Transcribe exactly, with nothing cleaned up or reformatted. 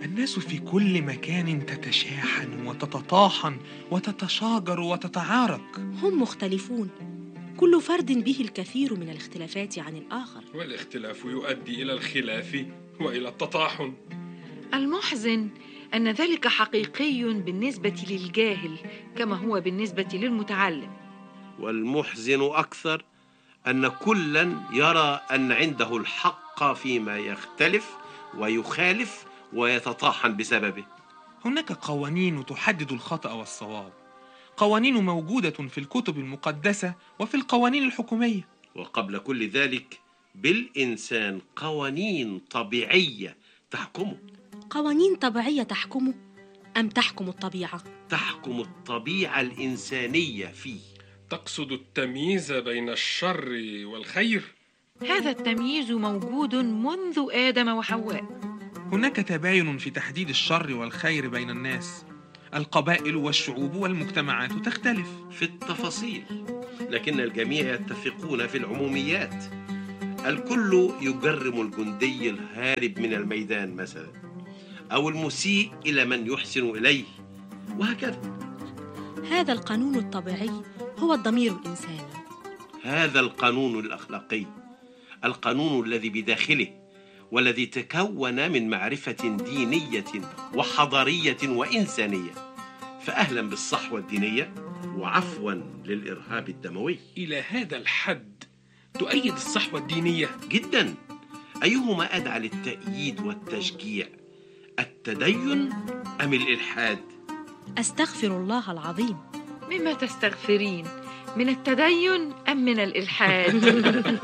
الناس في كل مكان تتشاحن وتتطاحن وتتشاجر وتتعارك. هم مختلفون، كل فرد به الكثير من الاختلافات عن الآخر، والاختلاف يؤدي إلى الخلاف وإلى التطاحن. المحزن أن ذلك حقيقي بالنسبة للجاهل كما هو بالنسبة للمتعلم. والمحزن أكثر أن كلا يرى أن عنده الحق فيما يختلف ويخالف ويتطاحن بسببه. هناك قوانين تحدد الخطأ والصواب، قوانين موجودة في الكتب المقدسة وفي القوانين الحكومية. وقبل كل ذلك بالإنسان قوانين طبيعية تحكمه. قوانين طبيعية تحكمه أم تحكم الطبيعة؟ تحكم الطبيعة الإنسانية فيه. تقصد التمييز بين الشر والخير؟ هذا التمييز موجود منذ آدم وحواء. هناك تباين في تحديد الشر والخير بين الناس. القبائل والشعوب والمجتمعات تختلف في التفاصيل، لكن الجميع يتفقون في العموميات. الكل يجرم الجندي الهارب من الميدان مثلا، أو المسيء إلى من يحسن إليه، وهكذا. هذا القانون الطبيعي هو الضمير الإنساني. هذا القانون الأخلاقي، القانون الذي بداخله والذي تكون من معرفة دينية وحضارية وإنسانية. فأهلا بالصحوة الدينية وعفوا للإرهاب الدموي. إلى هذا الحد تؤيد الصحوة الدينية؟ جدا. أيهما أدعى للتأييد والتشجيع، التدين أم الإلحاد؟ أستغفر الله العظيم. مما تستغفرين، من التدين أم من الإلحاد؟